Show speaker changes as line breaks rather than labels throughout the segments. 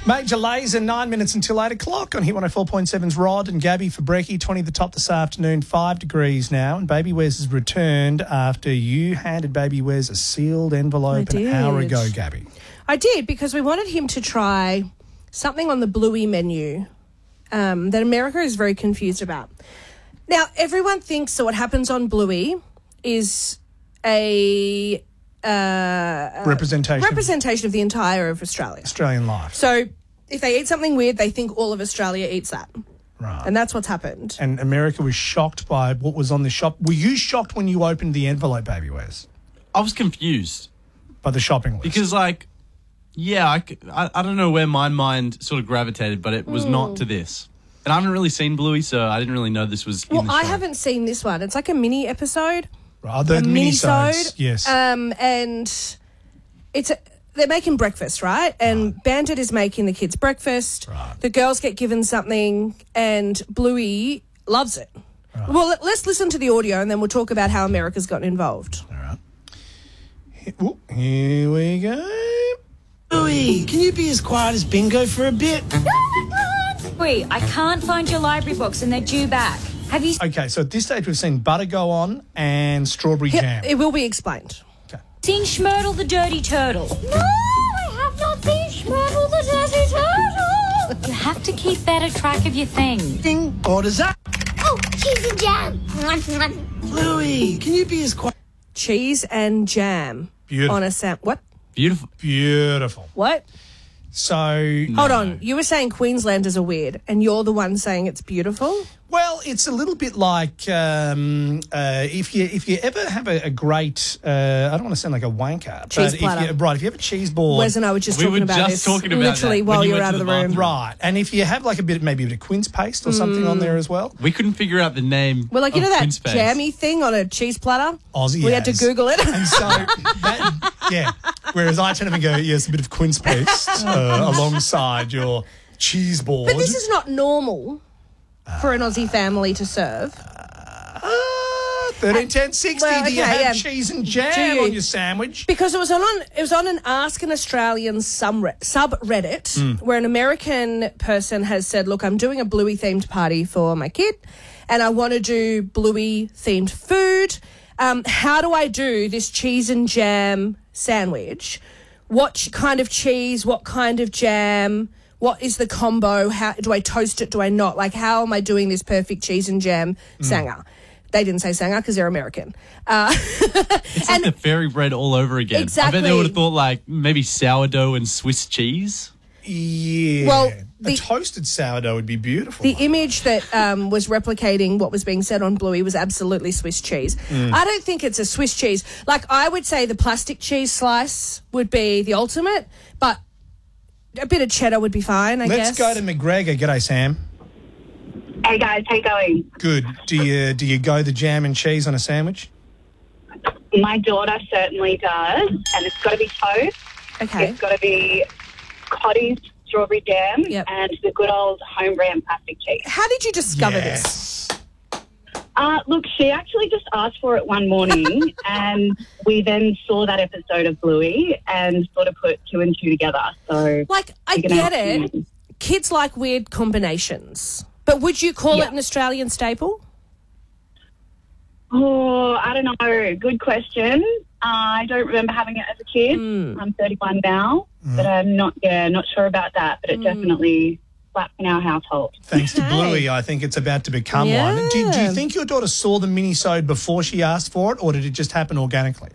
Major Laser, 9 minutes until 8 o'clock on Hit 104.7's Rod and Gabby for brekkie. 20 the top this afternoon, 5 degrees now. And Baby Wes has returned after you handed Baby Wes a sealed envelope an hour ago, Gabby.
I did, because we wanted him to try something on the Bluey menu that America is very confused about. Now, everyone thinks that what happens on Bluey is a representation of the entire of Australia.
Australian life.
So if they eat something weird, they think all of Australia eats that.
Right.
And that's what's happened.
And America was shocked by what was on the shop. Were you shocked when you opened the envelope, Baby Wes?
I was confused.
By the shopping list?
Because, I don't know where my mind sort of gravitated, but it was not to this. And I haven't really seen Bluey, so I didn't really know this was in the show.
I haven't seen this one. It's like a mini episode.
Right, the mini-sodes, yes.
And they're making breakfast, right? And Bandit is making the kids breakfast.
Right.
The girls get given something, and Bluey loves it. Right. Well, let's listen to the audio, and then we'll talk about how America's gotten involved.
All right. Here we go.
Bluey, can you be as quiet as Bingo for a bit?
Bluey, I can't find your library books and they're due back. Have you...
Okay, so at this stage we've seen butter go on and strawberry jam.
It will be explained.
Okay.
Seen Schmurtle the Dirty Turtle?
No, I have not seen Schmurtle the Dirty Turtle.
You have to keep better track of your things.
Ding, orders up.
Oh, cheese and jam.
Bluey, can you be as quiet?
Cheese and jam.
Beautiful.
On a what?
Beautiful.
What?
So...
Hold on. You were saying Queenslanders are weird, and you're the one saying it's beautiful?
Well, it's a little bit like if you ever have a great I don't want to sound like a wanker,
cheese
but
platter.
if you have a cheese board,
Wes and I were just talking about this literally while you were out of the room,
right? And if you have like maybe a bit of quince paste or something on there as well,
we couldn't figure out the name.
Well, like you know that
quince paste.
jammy thing on a cheese platter,
Aussie.
We had to Google it,
and so Whereas I tend to go, yes, a bit of quince paste alongside your cheese board.
But this is not normal for an Aussie family to serve.
13, 10, 60.
Well,
do you
okay,
have cheese and jam on your sandwich?
Because it was on an Ask an Australian subreddit where an American person has said, look, I'm doing a Bluey themed party for my kid and I want to do Bluey themed food. How do I do this cheese and jam sandwich? What kind of cheese? What kind of jam? What is the combo? How do I toast it? Do I not? Like, how am I doing this perfect cheese and jam sanger? They didn't say sanger because they're American.
It's like the fairy bread all over again.
Exactly.
I bet they would have thought like maybe sourdough and Swiss cheese.
Yeah.
Well,
a toasted sourdough would be beautiful.
The image that was replicating what was being said on Bluey was absolutely Swiss cheese. I don't think it's a Swiss cheese. Like, I would say the plastic cheese slice would be the ultimate, but a bit of cheddar would be fine, I guess.
Let's go to McGregor. G'day, Sam.
Hey guys, how you going?
Good. Do you go the jam and cheese on a sandwich?
My daughter certainly does, and it's got to be toast.
Okay.
It's got to be Cotty's strawberry jam and the good old home brand plastic cheese.
How did you discover this?
Look, she actually just asked for it one morning, and we then saw that episode of Bluey and sort of put two and two together. So,
like, I get it. Kids like weird combinations. But would you call it an Australian staple?
Oh, I don't know. Good question. I don't remember having it as a kid. I'm 31 now, but I'm not sure about that. But it definitely slaps in our household.
Thanks to Bluey, I think it's about to become one. Do you think your daughter saw the mini-sode before she asked for it, or did it just happen organically?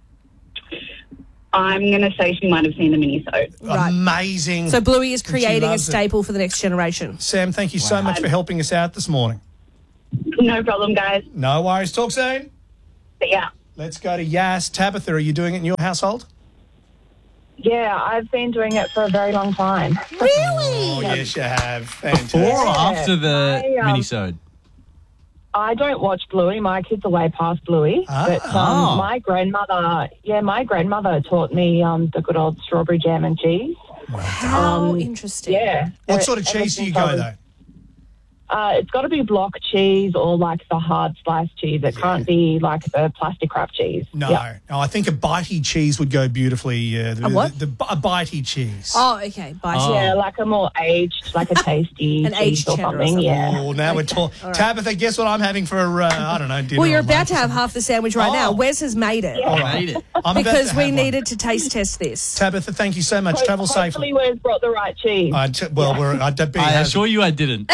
I'm going to say she might have seen the mini-sode.
Right.
Amazing.
So Bluey is creating a staple for the next generation.
Sam, thank you so much for helping us out this morning.
No problem, guys.
No worries. Talk soon.
See ya.
Let's go to Yas. Tabitha, are you doing it in your household?
Yeah, I've been doing it for a very long time.
Really?
Oh, yes, you have. Fantastic.
Before or after the mini-sode?
I don't watch Bluey. My kids are way past Bluey. But my grandmother taught me the good old strawberry jam and cheese.
How interesting.
Yeah.
What sort of cheese do you go, though?
It's got to be block cheese or like the hard sliced cheese. It can't be like the plastic wrap cheese.
No,
Yep.
no, I think a bitey cheese would go beautifully.
A what?
A bitey cheese.
Oh, okay. Bye.
Yeah, like a more aged, like a tasty
An
cheese
aged
or
cheddar or
something.
something.
Yeah.
Oh, now we're talking. Tabitha, guess what I'm having for, I don't know, dinner?
Well, you're
or
about
lunch
to
or
have
something?
half the sandwich right now.
Oh.
Wes has made it.
All right.
Made it.
I'm about
Because
to
we
have one.
needed to taste test this.
Tabitha, thank you so much. Travel
Hopefully
safely.
Wes brought the right cheese.
I assure you I didn't.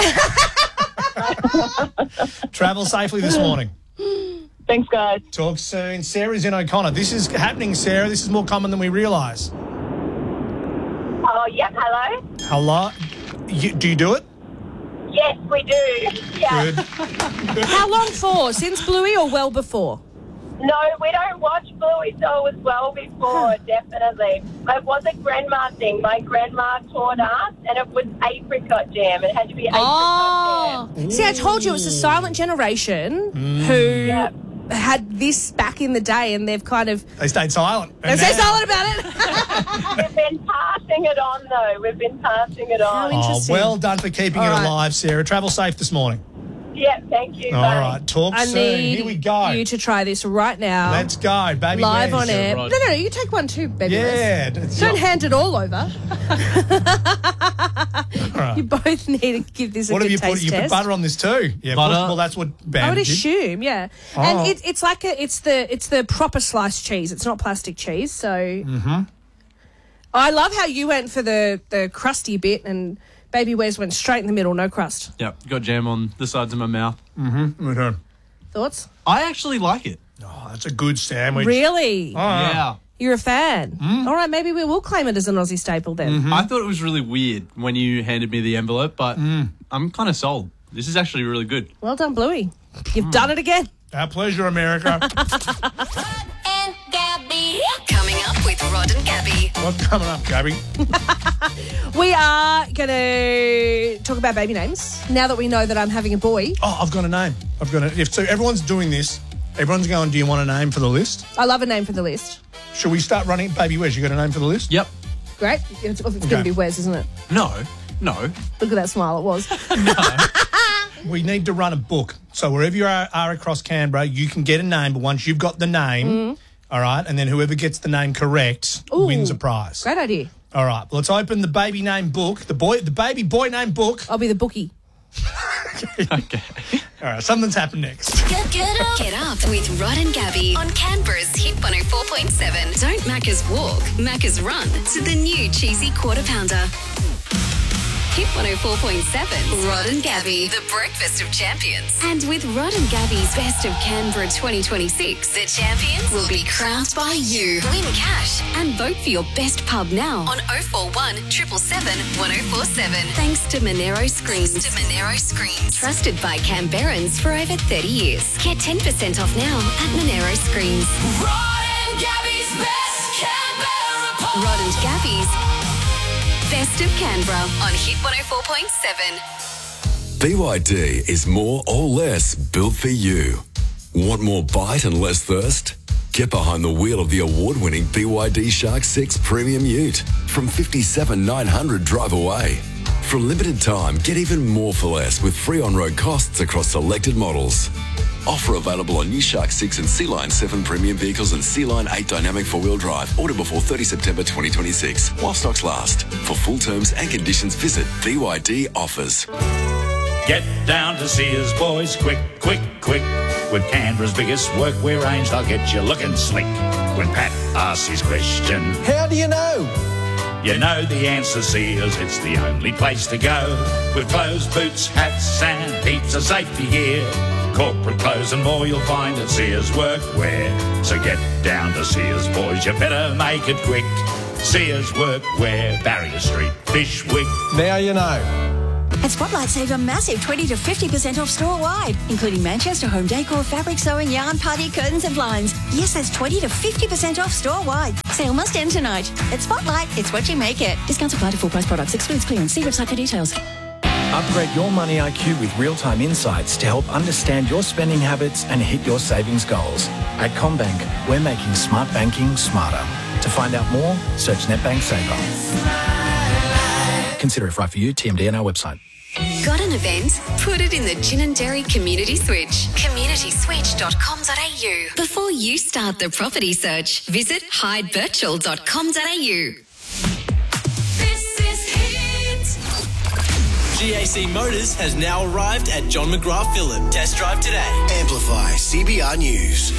Travel safely this morning.
Thanks, guys.
Talk soon. Sarah's in O'Connor. This is happening, Sarah. This is more common than we realise.
Oh, yep, hello?
Hello? Do you do it?
Yes, we do. Yeah.
Good.
How long for? Since Bluey or well before?
No, we don't watch Bluey, so it was well before, definitely. It was a grandma thing. My grandma taught us, and it was apricot jam. It had to be apricot jam.
See, I told you it was a silent generation who had this back in the day, and they've kind of...
They stayed silent.
They stay silent about it.
We've been passing it on, though. We've been passing it on.
How
Oh,
interesting.
well done for keeping
All
it
right.
alive, Sarah. Travel safe this morning.
Yeah, thank you.
All
Bye.
right, talk
I
soon.
need
Here we go.
you to try this right now.
Let's go, baby.
Live
Wes.
on air.
Rod.
No, you take one too, baby.
Yeah.
Wes. Don't hand it all over.
right.
You both need to give this a
What
good
have you put?
taste
You put
test.
butter on this too. Yeah,
Butter.
Well, that's what
I
Bam
would
did.
assume, yeah.
Oh.
And it's like it's the proper sliced cheese. It's not plastic cheese. So I love how you went for the crusty bit, and Baby Wes went straight in the middle, no crust.
Yep, got jam on the sides of my mouth.
Okay.
Thoughts?
I actually like it.
Oh, that's a good sandwich.
Really?
Yeah.
You're a fan. All right, maybe we will claim it as an Aussie staple then.
I thought it was really weird when you handed me the envelope, but I'm kind of sold. This is actually really good.
Well done, Bluey. You've done it again.
Our pleasure, America.
And Gabby.
Coming up with Rod and Gabby.
What's coming up, Gabby?
We are going to talk about baby names now that we know that I'm having a boy.
Oh, I've got a name. So everyone's doing this. Everyone's going, do you want a name for the list?
I love a name for the list.
Should we start running? Baby Wes, you got a name for the list?
Yep.
Great. It's going to be Wes, isn't it?
No.
Look at that smile it was.
We need to run a book. So wherever you are across Canberra, you can get a name, but once you've got the name, all right, and then whoever gets the name correct wins a prize.
Great idea.
All right, let's open the baby name book, the baby boy name book.
I'll be the bookie.
Okay.
All right, something's happened next.
Get up with Rod and Gabby on Canberra's Hit 104.7. Don't Macca's walk, Macca's run to the new cheesy quarter pounder. Hit 104.7. Rod and Gabby, the breakfast of champions. And with Rod and Gabby's Best of Canberra 2026, the champions will be crowned by you. Win cash and vote for your best pub now on 041 777 1047. Thanks to Monero Screens. Trusted by Canberrans for over 30 years. Get 10% off now at Monero Screens.
Rod and Gabby's best Canberra pub.
Rod and Gabby's Best of Canberra on Hit 104.7.
BYD is more or less built for you. Want more bite and less thirst? Get behind the wheel of the award-winning BYD Shark 6 Premium Ute from $57,900 drive away. For a limited time, get even more for less with free on-road costs across selected models. Offer available on new Shark 6 and Sea Line 7 premium vehicles and Sea Line 8 dynamic four-wheel drive. Order before 30 September 2026 while stocks last. For full terms and conditions, visit BYD Offers.
Get down to Sears, boys, quick. With Canberra's biggest workwear range, they'll get you looking slick. When Pat asks his question,
How do you know?
you know the answer, Sears, it's the only place to go. With clothes, boots, hats and heaps of safety gear. Corporate clothes and more you'll find at Sears Workwear. So get down to Sears, boys, you better make it quick. Sears Workwear, Barrier Street, Fishwick.
Now you know.
At Spotlight, save a massive 20 to 50% off store-wide, including Manchester home decor, fabric sewing, yarn, party, curtains and blinds. Yes, that's 20 to 50% off store-wide. Sale must end tonight. At Spotlight, it's what you make it. Discounts apply to full-price products. Excludes clearance. See website for details.
Upgrade your money IQ with real-time insights to help understand your spending habits and hit your savings goals. At CommBank, we're making smart banking smarter. To find out more, search NetBank Saver. Consider if right for you, TMD on our website.
Got an event? Put it in the Gin and Dairy Community Switch. communityswitch.com.au. Before you start the property search, visit hidevirtual.com.au.
This is Hit. GAC Motors has now arrived at John McGrath Phillip. Test drive today.
Amplify CBR News.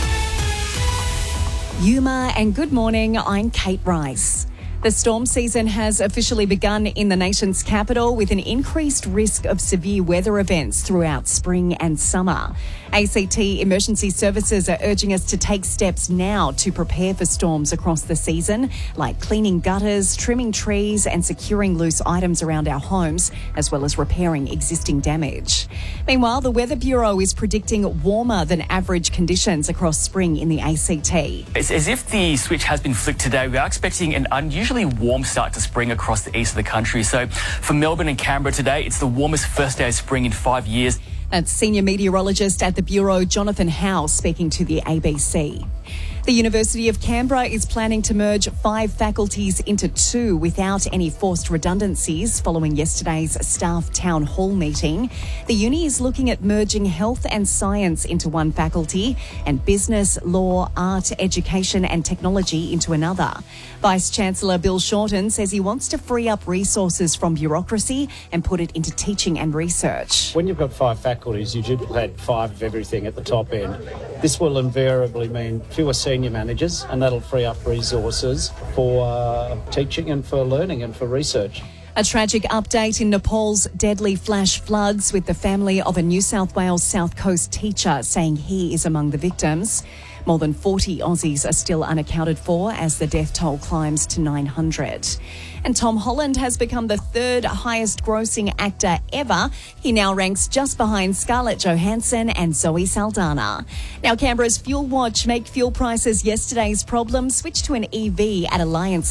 Yuma, and good morning. I'm Kate Rice. The storm season has officially begun in the nation's capital with an increased risk of severe weather events throughout spring and summer. ACT Emergency Services are urging us to take steps now to prepare for storms across the season, like cleaning gutters, trimming trees and securing loose items around our homes, as well as repairing existing damage. Meanwhile, the Weather Bureau is predicting warmer than average conditions across spring in the ACT.
It's as if the switch has been flicked today. We are expecting an unusually warm start to spring across the east of the country. So for Melbourne and Canberra today, it's the warmest first day of spring in 5 years.
That's senior meteorologist at the Bureau, Jonathan Howe, speaking to the ABC. The University of Canberra is planning to merge 5 faculties into 2 without any forced redundancies following yesterday's staff town hall meeting. The uni is looking at merging health and science into one faculty and business, law, art, education and technology into another. Vice-Chancellor Bill Shorten says he wants to free up resources from bureaucracy and put it into teaching and research.
When you've got 5 faculties, you duplicate 5 of everything at the top end. This will invariably mean fewer senior managers, and that'll free up resources for teaching and for learning and for research.
A tragic update in Nepal's deadly flash floods, with the family of a New South Wales South Coast teacher saying he is among the victims. More than 40 Aussies are still unaccounted for as the death toll climbs to 900. And Tom Holland has become the 3rd highest grossing actor ever. He now ranks just behind Scarlett Johansson and Zoe Saldana. Now, Canberra's Fuel Watch make fuel prices yesterday's problem. Switch to an EV at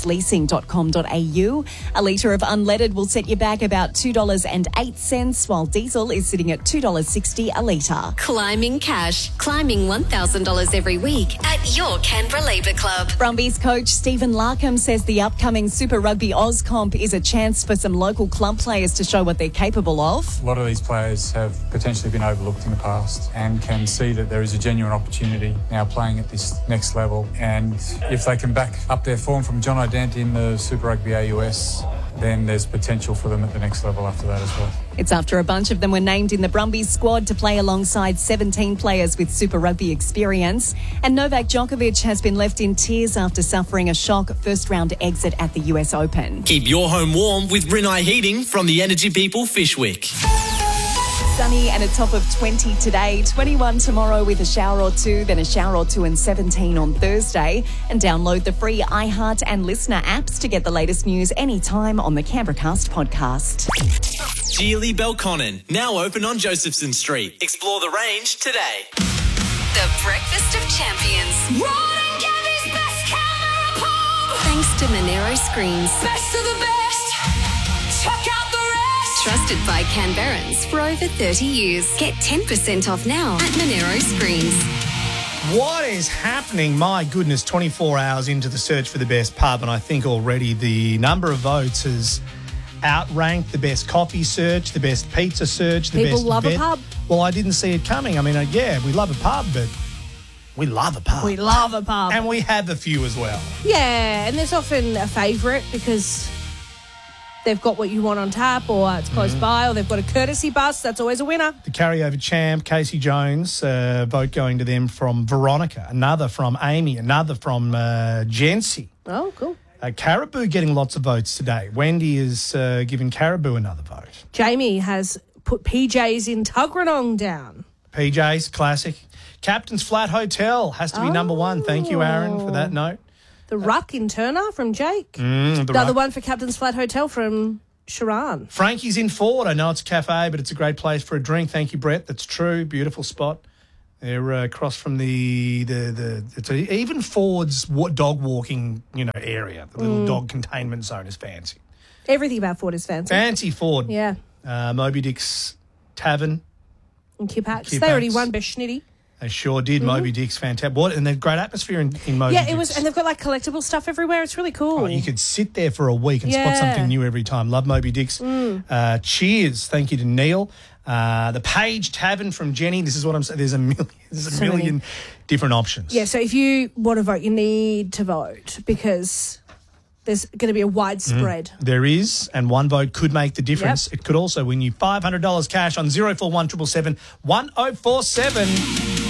allianceleasing.com.au. A litre of unleaded will set you back about $2.08, while diesel is sitting at $2.60 a litre.
Climbing cash. Climbing $1,000 every week at your Canberra Labour Club.
Brumbies coach Stephen Larkham says the upcoming Super Rugby Ozcomp is a chance for some local club players to show what they're capable of.
A lot of these players have potentially been overlooked in the past and can see that there is a genuine opportunity now playing at this next level. And if they can back up their form from John O'Dant in the Super Rugby AUS, then there's potential for them at the next level after that as well.
It's after a bunch of them were named in the Brumbies squad to play alongside 17 players with Super Rugby experience. And Novak Djokovic has been left in tears after suffering a shock first-round exit at the US Open.
Keep your home warm with Rinnai Heating from the Energy People Fishwick.
Sunny and a top of 20 today, 21 tomorrow with a shower or 2, then a shower or 2 and 17 on Thursday. And download the free iHeart and Listener apps to get the latest news anytime on the Canberracast podcast.
Geely Belconnen, now open on Josephson Street. Explore the range today.
The Breakfast of Champions.
Ron and Gabby's best camera pub.
Thanks to Monero Screens.
Best of the best. Check out the rest.
Trusted by Canberrans for over 30 years. Get 10% off now at Monero Screens.
What is happening? My goodness, 24 hours into the search for the best pub, and I think already the number of votes has outranked the best coffee search, the best pizza search, the
People
best
love a pub.
Well, I didn't see it coming. I mean, yeah, we love a pub, but we love a pub.
We love a pub.
And we have a few as well.
Yeah, and there's often a favourite because they've got what you want on tap, or it's close by, or they've got a courtesy bus. That's always a winner.
The carryover champ, Casey Jones, vote going to them from Veronica, another from Amy, another from Jency.
Oh, cool.
Caribou getting lots of votes today. Wendy is giving Caribou another vote.
Jamie has put PJ's in Tuggeranong down.
PJ's, classic. Captain's Flat Hotel has to be number 1. Thank you, Aaron, for that note.
The Ruck in Turner from Jake.
The
Another one for Captain's Flat Hotel from Sharan.
Frankie's in Ford. I know it's a cafe, but it's a great place for a drink. Thank you, Brett. That's true. Beautiful spot. They're across from it's even Ford's dog walking, area. The little dog containment zone is fancy.
Everything about Ford is fancy.
Fancy Ford.
Yeah.
Moby Dick's Tavern.
And Kip Hacks. They already won Best Schnitty.
They sure did. Moby Dick's fantastic. And they've great atmosphere in Moby Dick's.
Yeah, it was, and they've got like collectible stuff everywhere. It's really cool.
Oh, you could sit there for a week and spot something new every time. Love Moby Dick's. Cheers. Thank you to Neil. The Page Tavern from Jenny. This is what I'm saying. There's a million different options.
Yeah, so if you want to vote, you need to vote because there's going to be a widespread.
There is, and one vote could make the difference. It could also win you $500 cash on 041777 1047.